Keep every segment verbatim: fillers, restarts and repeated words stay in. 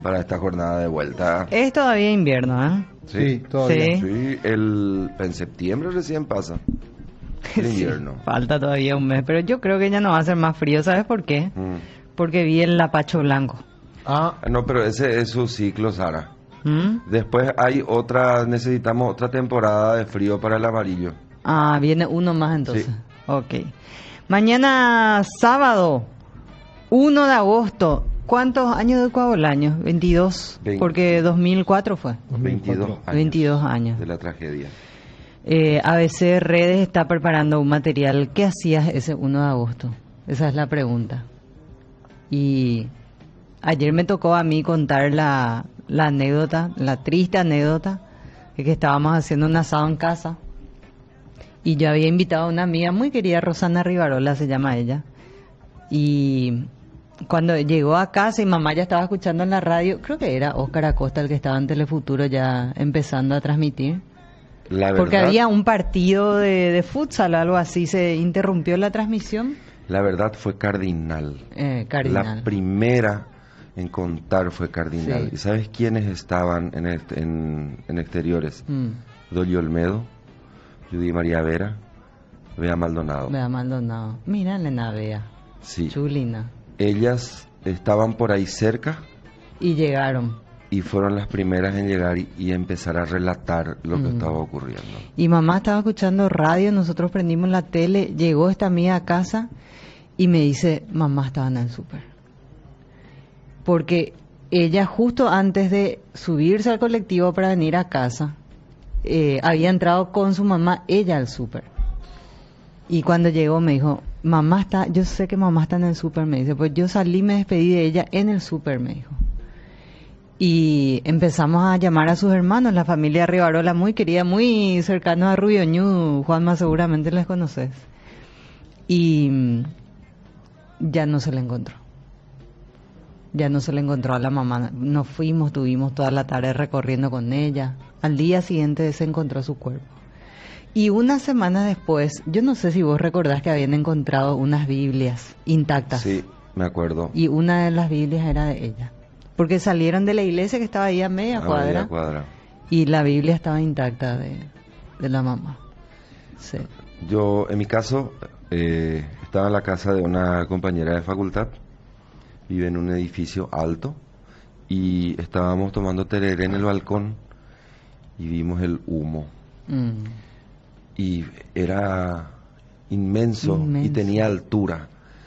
para esta jornada de vuelta. Es todavía invierno, ¿eh? Sí, todavía. Sí, sí el, en septiembre recién pasa el invierno. Sí, falta todavía un mes, pero yo creo que ya no va a ser más frío, ¿sabes por qué? Mm. Porque vi el lapacho blanco. Ah, no, pero ese es su ciclo, Sara. ¿Mm? Después hay otra, necesitamos otra temporada de frío para el amarillo. Ah, viene uno más entonces. Sí. Ok. Mañana sábado, uno de agosto. ¿Cuántos años de Coabolaños? veintidós. veinte. Porque dos mil cuatro fue. veintidós años. veintidós años. De la tragedia. Eh, A B C Redes está preparando un material. ¿Qué hacías ese uno de agosto? Esa es la pregunta. Y ayer me tocó a mí contar la, la anécdota, la triste anécdota, de que estábamos haciendo un asado en casa. Y yo había invitado a una amiga muy querida, Rosana Rivarola se llama ella. Y cuando llegó a casa y mamá ya estaba escuchando en la radio, creo que era Óscar Acosta el que estaba en Telefuturo ya empezando a transmitir. La verdad, Porque había un partido de, de futsal o algo así, se interrumpió la transmisión. La verdad fue Cardinal. Eh, Cardinal. La primera en contar fue Cardinal. Sí. ¿Y sabes quiénes estaban en, el, en, en exteriores? Mm. Dolly Olmedo, Judy María Vera, Bea Maldonado. Bea Maldonado. Mira, nena Bea. Sí. Chulina. Ellas estaban por ahí cerca Y llegaron. y fueron las primeras en llegar y, y empezar a relatar lo que Mm. estaba ocurriendo. Y mamá estaba escuchando radio, nosotros prendimos la tele, llegó esta amiga a casa y me dice, mamá estaba en el súper. Porque ella justo antes de subirse al colectivo para venir a casa, eh, había entrado con su mamá, ella al súper. Y cuando llegó me dijo, mamá está, yo sé que mamá está en el súper, me dice, pues yo salí, me despedí de ella en el súper, me dijo. Y empezamos a llamar a sus hermanos, la familia Rivarola, muy querida, muy cercano a Rubio Ñu, Juanma, seguramente les conoces. Y mm, ya no se le encontró. Ya no se le encontró a la mamá. Nos fuimos, tuvimos toda la tarde recorriendo con ella. Al día siguiente se encontró su cuerpo. Y una semana después, yo no sé si vos recordás que habían encontrado unas Biblias intactas. Sí, me acuerdo. Y una de las Biblias era de ella. Porque salieron de la iglesia que estaba ahí a media A cuadra. media cuadra. Y la Biblia estaba intacta de, de la mamá. Sí. Yo, en mi caso, eh, estaba en la casa de una compañera de facultad. Vive en un edificio alto. Y estábamos tomando tereré en el balcón. Y vimos el humo. Mm. Y era inmenso, Inmenso. y tenía altura.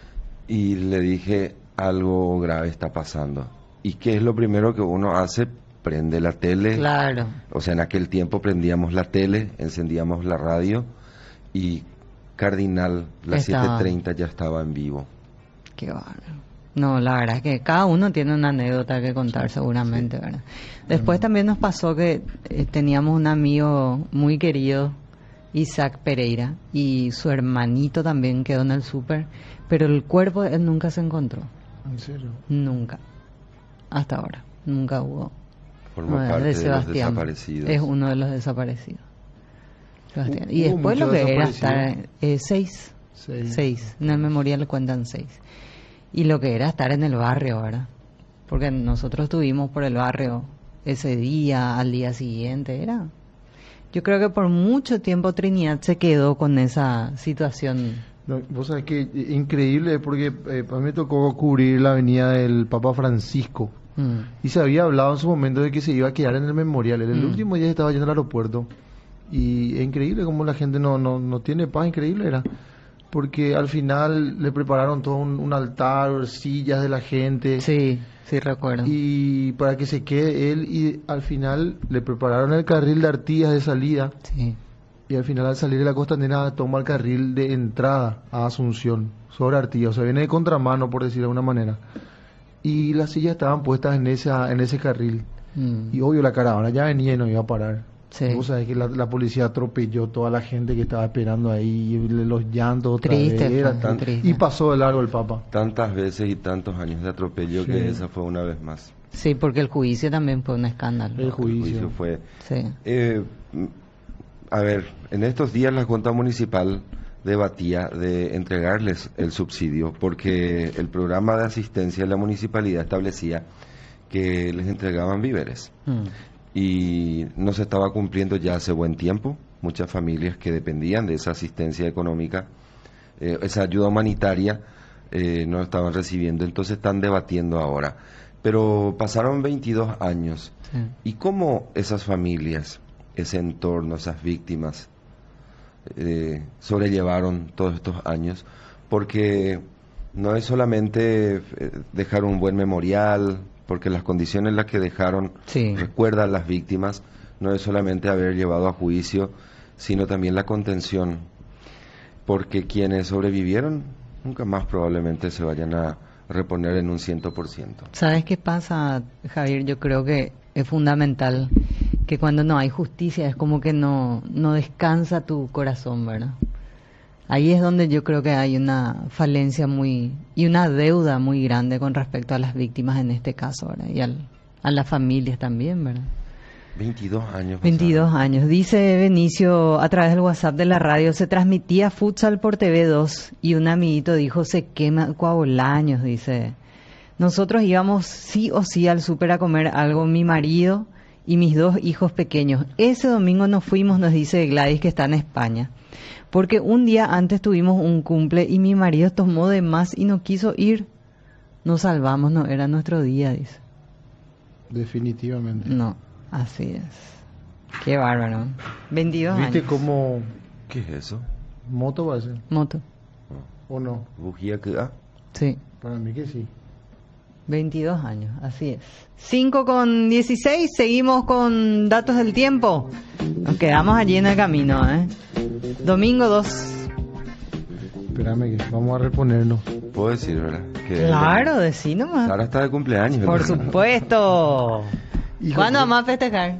Y le dije, algo grave está pasando. ¿Y qué es lo primero que uno hace? Prende la tele. Claro. O sea, en aquel tiempo prendíamos la tele, encendíamos la radio y Cardinal, las Estaba. siete treinta ya estaba en vivo. Qué bárbaro. No, la verdad es que cada uno tiene una anécdota que contar seguramente, ¿verdad? Después también nos pasó que eh, teníamos un amigo muy querido, Isaac Pereira, y su hermanito también quedó en el súper, pero el cuerpo de él nunca se encontró. ¿En serio? Nunca. Hasta ahora. Nunca hubo. Formó No, parte de de los Sebastián. desaparecidos. Es uno de los desaparecidos. Sebastián. Hu- Y hubo después lo muchos que era desaparecidos. estar... Eh, seis. Seis. Seis. En el memorial cuentan seis. Y lo que era estar en el barrio, ¿verdad? Porque nosotros estuvimos por el barrio ese día, al día siguiente, era... Yo creo que por mucho tiempo Trinidad se quedó con esa situación. No, vos sabés que eh, increíble porque eh, a mí me tocó cubrir la avenida del Papa Francisco Mm. y se había hablado en su momento de que se iba a quedar en el memorial. El, Mm. último día estaba yendo al aeropuerto y es increíble como la gente no, no, no tiene paz, increíble era. Porque al final le prepararon todo un, un altar, sillas de la gente. Sí, sí recuerdo. Y para que se quede él, y al final le prepararon el carril de Artigas de salida, Sí. y al final al salir de la costanera toma el carril de entrada a Asunción, sobre Artigas, o sea, viene de contramano, por decir de alguna manera. Y las sillas estaban puestas en esa en ese carril, Mm. y obvio la caravana ya venía y no iba a parar. Sí. Vos sabés que la, la policía atropelló toda la gente que estaba esperando ahí, y le- los llantos otra Triste, vez, era fue, tan- triste. y pasó de largo el Papa. Tantas veces y tantos años de atropello Sí. que esa fue una vez más. Sí, porque el juicio también fue un escándalo. El El juicio. juicio fue... Sí. Eh, m- a ver, en estos días la Junta Municipal debatía de entregarles el subsidio porque el programa de asistencia de la municipalidad establecía que les entregaban víveres. Mm. Y no se estaba cumpliendo ya hace buen tiempo. Muchas familias que dependían de esa asistencia económica, eh, esa ayuda humanitaria, eh, no estaban recibiendo. Entonces están debatiendo ahora. Pero pasaron veintidós años. Sí. ¿Y cómo esas familias, ese entorno, esas víctimas, eh, sobrellevaron todos estos años? Porque no es solamente eh, dejar un buen memorial, porque las condiciones en las que dejaron Sí. recuerdan las víctimas, no es solamente haber llevado a juicio, sino también la contención, porque quienes sobrevivieron nunca más probablemente se vayan a reponer en un ciento por ciento. ¿Sabes qué pasa, Javier? Yo creo que es fundamental que cuando no hay justicia es como que no, no descansa tu corazón, ¿verdad? Ahí es donde yo creo que hay una falencia muy y una deuda muy grande con respecto a las víctimas en este caso, ¿verdad? Y al, a las familias también, ¿verdad? veintidós años. veintidós años. Dice Benicio a través del WhatsApp de la radio, se transmitía futsal por T V dos y un amiguito dijo, se quema Coabolaños, dice. Nosotros íbamos sí o sí al súper a comer algo, mi marido y mis dos hijos pequeños. Ese domingo nos fuimos, nos dice Gladys, que está en España. Porque un día antes tuvimos un cumple y mi marido tomó de más y no quiso ir. Nos salvamos, no era nuestro día, dice. Definitivamente. No, así es. Qué bárbaro. veintidós ¿Viste años. cómo ¿Qué es eso? moto parece? Moto. ¿O no? ¿Bujía que ah? Sí. Para mí que sí. veintidós años, así es. cinco con dieciséis, seguimos con datos del tiempo. Nos quedamos allí en el camino, ¿eh? Domingo dos. Espérame que vamos a reponernos. Puedo decir, ¿verdad? Que Claro, decí nomás. Sara está de cumpleaños. Por ¿verdad? supuesto. Hijo, ¿Cuándo de- vamos a festejar?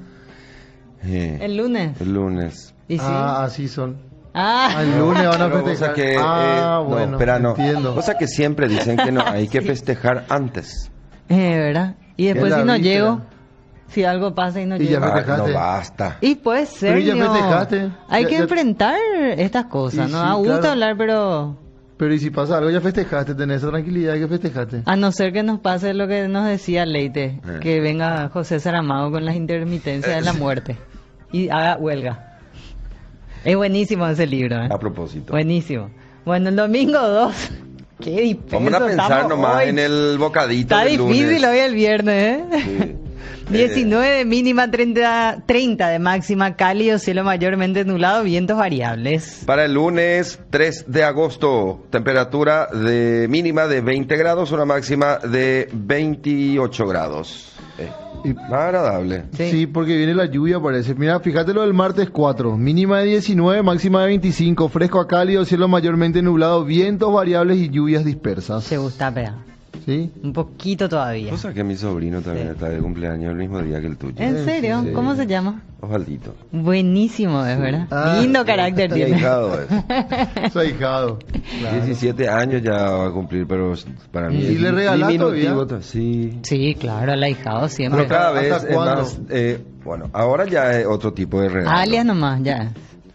Eh, El lunes. el lunes. ¿Y sí? Ah, así son. Ah. El lunes van a Pero, o festejar. sea que, ah, eh, bueno, no, espera, no. entiendo. O sea que siempre dicen que no, hay que festejar antes. Eh, ¿verdad? Y después Es la si no víspera. llego, si algo pasa y no Y ya llego. me- Ah, festejaste. no basta. Y puede ser, Pero ya ¿no? festejaste. Hay Ya- que ya- enfrentar estas cosas, Y ¿no? sí, Da gusto claro. hablar, pero Pero y si pasa algo, ya festejaste, tenés esa tranquilidad que festejaste. a no ser que nos pase lo que nos decía Leite, Eh. que venga José Saramago con las intermitencias de la muerte y haga huelga. Es buenísimo ese libro, ¿eh? A propósito. Buenísimo. Bueno, el domingo dos. Qué disperso Vamos a pensar estamos nomás hoy. en el bocadito Está del difícil lunes. hoy el viernes, ¿eh? Sí. diecinueve de mínima, treinta, treinta de máxima, cálido, cielo mayormente nublado, vientos variables. Para el lunes tres de agosto, temperatura de mínima de veinte grados, una máxima de veintiocho grados. Eh, Y- más agradable. Sí. Sí. porque viene la lluvia, parece. Mira, fíjate lo del martes cuatro. Mínima de diecinueve, máxima de veinticinco. Fresco a cálido, cielo mayormente nublado, vientos variables y lluvias dispersas. Se gusta, pea. ¿Sí? Un poquito todavía. Cosa que mi sobrino también Sí. está de cumpleaños el mismo día que el tuyo. ¿En serio? Sí. ¿Cómo se llama? Osvaldito. Buenísimo, es verdad. Ah. Lindo carácter Y tiene. ahijado es. Su ahijado. Claro. diecisiete años ya va a cumplir, pero para mí ¿Y es le regalás diminutivo todavía? to- Sí. Sí, claro, el ahijado siempre. Pero cada ¿Hasta vez es cuándo? más... eh, bueno, ahora ya es otro tipo de regalo. Alias nomás, ya.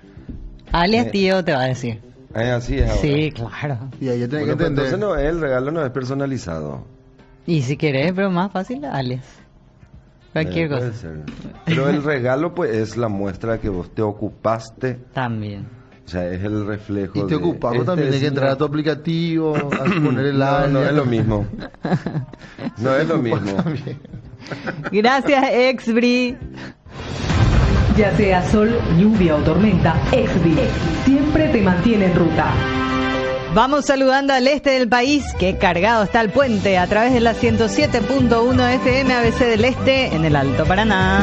Alias Eh. tío te va a decir. Eh, así es ahora. Sí, claro. Y ahí ya tenés Bueno, que pues entender. entonces no, el regalo no es personalizado. Y si querés, pero más fácil, alias. Cualquier Eh, puede cosa. ser. Pero el regalo pues es la muestra que vos te ocupaste, También. o sea, es el reflejo Y te de, ocupamos este también, hay es que entrar la- a tu aplicativo, a poner el No, alias. no es lo mismo. No es lo mismo. También. Gracias, Exbri. Ya sea sol, lluvia o tormenta, Exbi siempre te mantiene en ruta. Vamos saludando al este del país, que cargado está el puente a través de la ciento siete punto uno F M A B C del Este en el Alto Paraná.